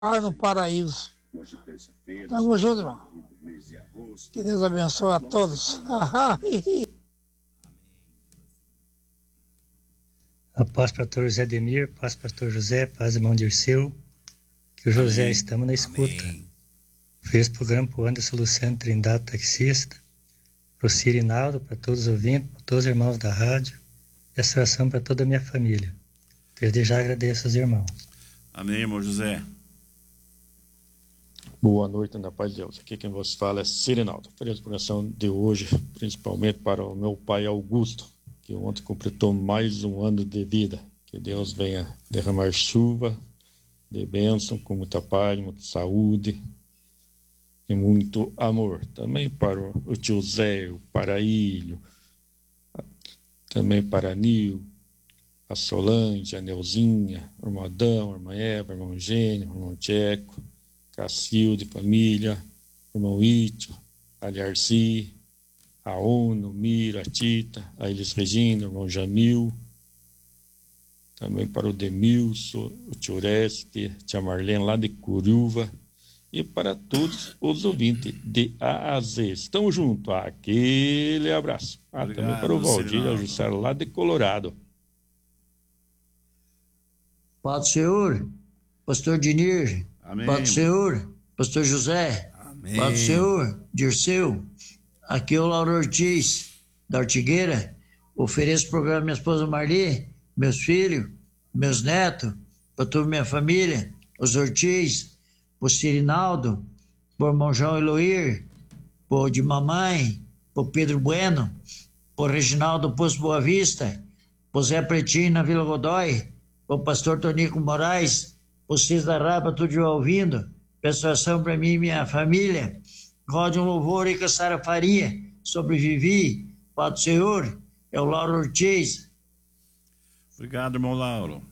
no paraíso. Tamo junto, irmão. Que Deus abençoe a todos. A paz, pastor José Demir, paz, pastor José, paz, irmão Dirceu, que o José, Amém. estamos na escuta. Amém. Fez programa para o Anderson Luciano Trindade, taxista, para o Cirinaldo, para todos os ouvintes, para todos os irmãos da rádio, e essa oração para toda a minha família. Desde já agradeço aos irmãos. Amém, irmão José. Boa noite, na paz de Deus. Aqui quem vos fala é Cirinaldo. Feliz programação de hoje, principalmente para o meu pai Augusto, que ontem completou mais um ano de vida. Que Deus venha derramar chuva de bênção, com muita paz, muita saúde e muito amor. Também para o tio Zé, o Paraílio, também para a Nil, a Solange, a Neuzinha, o irmão Adão, a irmã Eva, o irmão Gênio, o irmão Tcheco, Cacilde, família, o irmão Ítio, a Liarci, a Ono, Mira, a Tita, a Elis Regina, o irmão Jamil, também para o Demilson, o tio Oreste, a tia Marlene lá de Curuva, e para todos os ouvintes de A a Z. Estamos juntos, aquele abraço. Obrigado, também para o Valdir, Cirinaldo. a Jussara lá de Colorado. Paz do Senhor, pastor Dinir. Amém. Paz do Senhor, pastor José. Amém. Paz do Senhor, Dirceu. Aqui é o Lauro Ortiz, da Ortigueira. Ofereço o programa à minha esposa Marli, meus filhos, meus netos, para toda a minha família, os Ortiz, o Cirinaldo, o irmão João Eloir, o de mamãe, o Pedro Bueno, o Reginaldo Poço Boa Vista, o Zé Pretinho na Vila Godoy, o pastor Tonico Moraes, vocês da Rapa, tudo ouvindo, peço oração para mim e minha família, rode um louvor aí com a Sara Faria, sobrevivi, Pai do Senhor, é o Lauro Ortiz. Obrigado, irmão Lauro.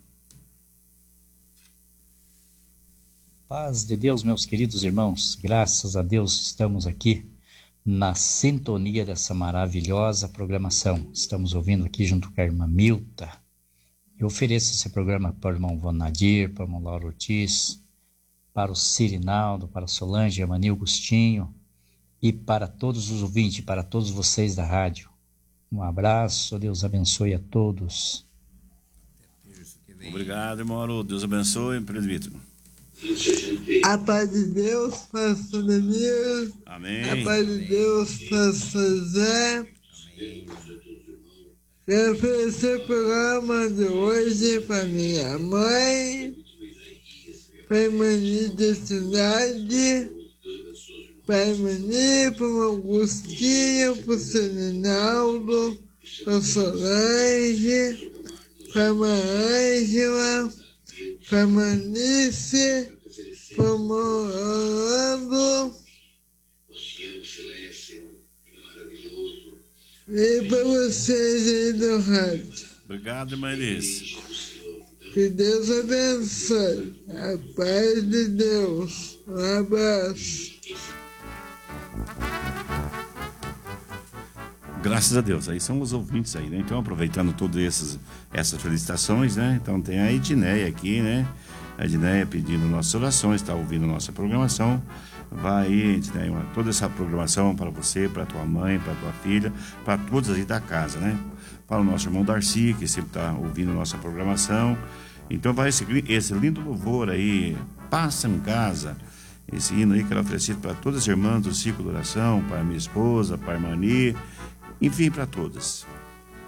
Paz de Deus, meus queridos irmãos, graças a Deus estamos aqui na sintonia dessa maravilhosa programação. Estamos ouvindo aqui junto com a irmã Milta. Eu ofereço esse programa para o irmão Vonadir, para o irmão Lauro Ortiz, para o Cirinaldo, para a Solange, a Manil Agostinho e para todos os ouvintes, para todos vocês da rádio. Um abraço, Deus abençoe a todos. Obrigado, irmão Haroldo. Deus abençoe, presbítero. A paz de Deus, pastor Demir. Amém. A paz de Deus, pastor Zé. Eu ofereci o programa de hoje para minha mãe, para a irmã de cidade, para a irmã, para o Augustinho, para o Cirinaldo, para a Solange, para a irmã Ângela, para a Manice, para o Orlando e para vocês aí do rádio. Obrigado, irmã Elis. Que Deus abençoe. A paz de Deus. Um abraço. Graças a Deus, aí são os ouvintes aí, né? Então, aproveitando todas essas felicitações, né? Então tem a Edneia aqui, né? A Edneia pedindo nossas orações, está ouvindo nossa programação. Vai aí, Edneia, toda essa programação para você, para tua mãe, para tua filha, para todos aí da casa, né? Para o nosso irmão Darcy, que sempre está ouvindo nossa programação. Então vai esse lindo louvor aí, Passa em Casa. Esse hino aí que era oferecido para todas as irmãs do ciclo de oração, para minha esposa, para a irmã Ani, enfim, para todas.